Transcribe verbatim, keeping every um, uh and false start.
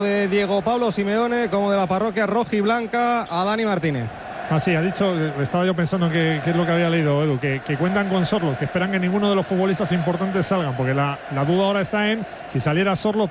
de Diego Pablo Simeone como de la parroquia rojiblanca a Dani Martínez. Así, ha dicho, estaba yo pensando que, que es lo que había leído, Edu, que, que cuentan con Sorloth, que esperan que ninguno de los futbolistas importantes salgan, porque la, la duda ahora está en si saliera Sorloth